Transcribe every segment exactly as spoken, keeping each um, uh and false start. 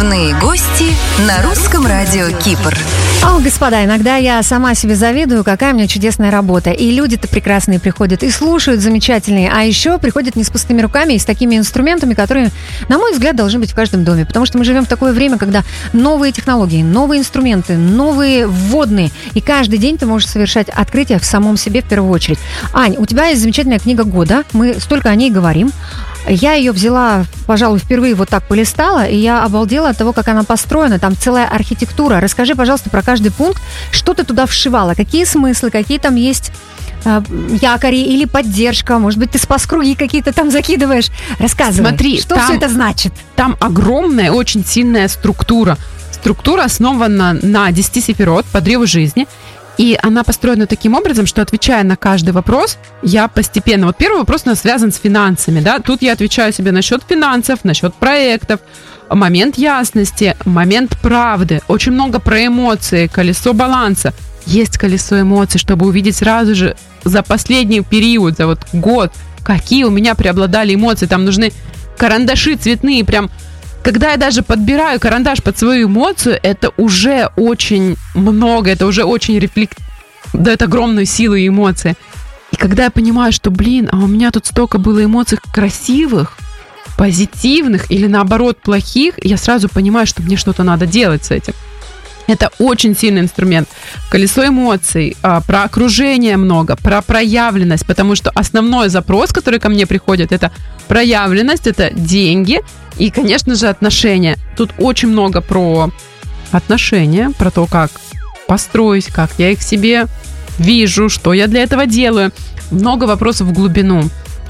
Дневные гости на русском радио Кипр. О, господа, иногда я сама себе завидую, какая у меня чудесная работа. И люди-то прекрасные приходят, и слушают замечательные. А еще приходят не с пустыми руками и с такими инструментами, которые, на мой взгляд, должны быть в каждом доме. Потому что мы живем в такое время, когда новые технологии, новые инструменты, новые вводные. И каждый день ты можешь совершать открытия в самом себе в первую очередь. Ань, у тебя есть замечательная книга года. Мы столько о ней говорим. Я ее взяла, пожалуй, впервые вот так полистала, и я обалдела от того, как она построена. Там целая архитектура. Расскажи, пожалуйста, про каждый пункт, что ты туда вшивала, какие смыслы, какие там есть э, якори или поддержка. Может быть, ты спас-круги какие-то там закидываешь. Рассказывай, Смотри, что там, все это значит? Там огромная, очень сильная структура. Структура основана на десяти сефирот по древу жизни. И она построена таким образом, что, отвечая на каждый вопрос, я постепенно... Вот первый вопрос у нас связан с финансами, да? Тут я отвечаю себе насчет финансов, насчет проектов, момент ясности, момент правды. Очень много про эмоции, колесо баланса. Есть колесо эмоций, чтобы увидеть сразу же за последний период, за вот год, какие у меня преобладали эмоции. Там нужны карандаши цветные, прям... Когда я даже подбираю карандаш под свою эмоцию, это уже очень много, это уже очень рефлект... дает огромную силу и эмоции. И когда я понимаю, что, блин, а у меня тут столько было эмоций красивых, позитивных или наоборот плохих, я сразу понимаю, что мне что-то надо делать с этим. Это очень сильный инструмент. Колесо эмоций, про окружение много, про проявленность, потому что основной запрос, который ко мне приходит, это проявленность, это деньги и, конечно же, отношения. Тут очень много про отношения, про то, как построить, как я их себе вижу, что я для этого делаю. Много вопросов в глубину.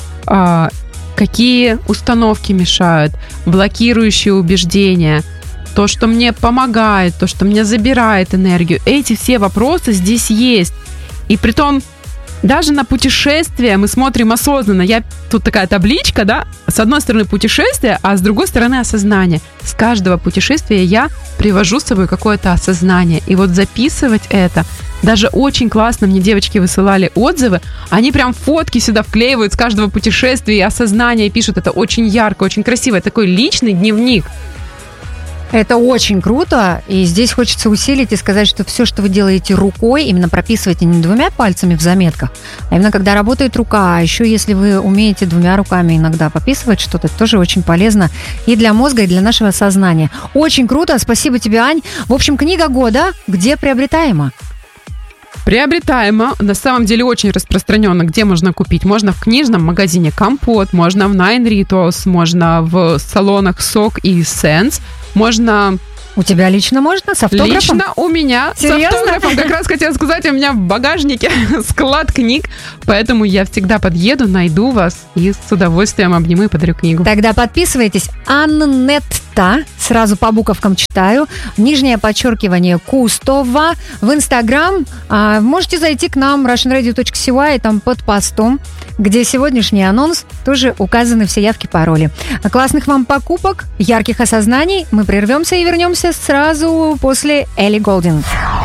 Какие установки мешают, блокирующие убеждения, то, что мне помогает, то, что мне забирает энергию. Эти все вопросы здесь есть. И притом, даже на путешествия мы смотрим осознанно. Я, тут такая табличка, да? С одной стороны путешествие, а с другой стороны осознание. С каждого путешествия я привожу с собой какое-то осознание. И вот записывать это, даже очень классно, мне девочки высылали отзывы, они прям фотки сюда вклеивают с каждого путешествия и осознание пишут. Это очень ярко, очень красиво. Это такой личный дневник. Это очень круто, и здесь хочется усилить и сказать, что все, что вы делаете рукой, именно прописывайте не двумя пальцами в заметках, а именно когда работает рука, а еще если вы умеете двумя руками иногда пописывать что-то, это тоже очень полезно и для мозга, и для нашего сознания. Очень круто, спасибо тебе, Ань. В общем, книга года где приобретаема? Приобретаемо, на самом деле очень распространенно, где можно купить. Можно в книжном магазине Компот, можно в Nine Rituals, можно в салонах Сок и Sense, можно... У тебя лично можно? С автографом? Лично у меня. Серьезно? С автографом. Как раз хотела сказать, у меня в багажнике склад книг, поэтому я всегда подъеду, найду вас и с удовольствием обниму и подарю книгу. Тогда подписывайтесь. Аннетта, сразу по буковкам читаю, нижнее подчеркивание Кустова, в Инстаграм. А, можете зайти к нам russian radio dot c y, там под постом, где сегодняшний анонс, тоже указаны все явки, пароли. Классных вам покупок, ярких осознаний. Мы прервемся и вернемся сразу после Элли Голдинг.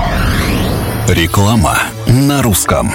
Реклама на русском.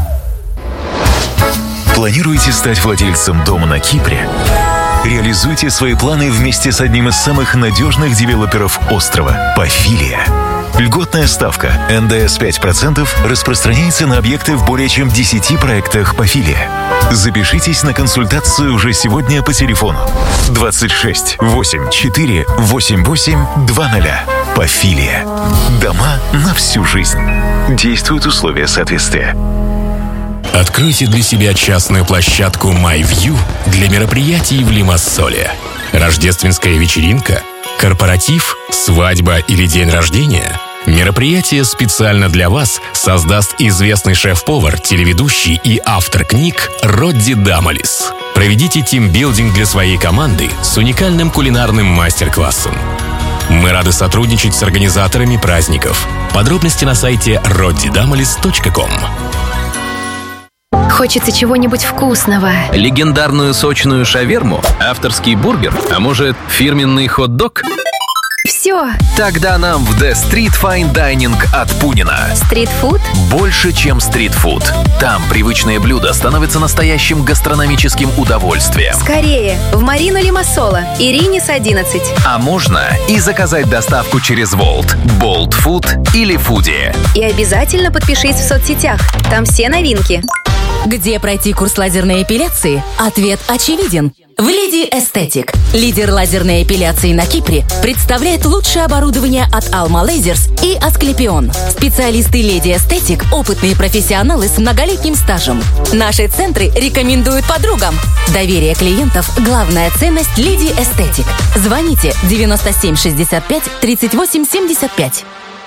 Планируете стать владельцем дома на Кипре? Реализуйте свои планы вместе с одним из самых надежных девелоперов острова – Пафилия. Льготная ставка эн дэ эс пять процентов распространяется на объекты в более чем десяти проектах Пафилия. Запишитесь на консультацию уже сегодня по телефону двадцать шесть восемь четыре восемь восемь два ноль. Пафилия. Дома на всю жизнь. Действуют условия соответствия. Откройте для себя частную площадку MyView для мероприятий в Лимассоле. Рождественская вечеринка, корпоратив, свадьба или день рождения – мероприятие специально для вас создаст известный шеф-повар, телеведущий и автор книг Родди Дамалис. Проведите тимбилдинг для своей команды с уникальным кулинарным мастер-классом. Мы рады сотрудничать с организаторами праздников. Подробности на сайте родди дамалис точка ком. Хочется чего-нибудь вкусного. Легендарную сочную шаверму, авторский бургер, а может, фирменный хот-дог? все. Тогда нам в The Street Fine Dining от Пунина. Стритфуд? Больше, чем стритфуд. Там привычные блюда становятся настоящим гастрономическим удовольствием. Скорее, в Марину Лимассола, Иринис одиннадцать. А можно и заказать доставку через Wolt, Bolt Food или Foodie. И обязательно подпишись в соцсетях. Там все новинки. Где пройти курс лазерной эпиляции? Ответ очевиден. В Леди Эстетик. Лидер лазерной эпиляции на Кипре представляет лучшее оборудование от Alma Lasers и Asclepion. Специалисты Леди Эстетик – опытные профессионалы с многолетним стажем. Наши центры рекомендуют подругам. Доверие клиентов – главная ценность Леди Эстетик. Звоните девяносто семь шестьдесят пять тридцать восемь семьдесят пять.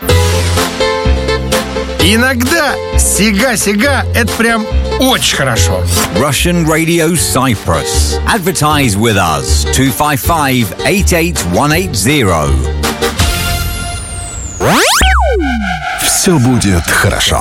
Иногда сига-сига – это прям очень хорошо. Russian Radio Cyprus. Advertise with us. two five five, eight eight one eight zero. Все будет хорошо.